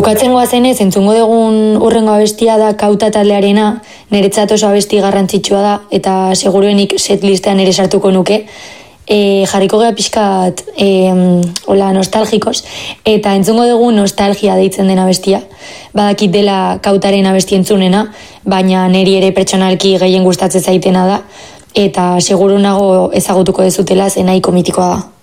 Bukatzen goazenez, entzungo dugun urrengo abestia da Kauta taldearena, niretzat oso abesti garrantzitsua da, eta seguruenik setlistean ere sartuko nuke. Jarriko gea pixkat nostalgikos, eta entzungo dugu nostalgia deitzen den abestia. Badakit dela Kautaren abesti entzunena, baina niri ere pertsonalki gehien gustatzen zaitena da, eta seguru nago ezagutuko dezutela, ze nahiko mitikoa da.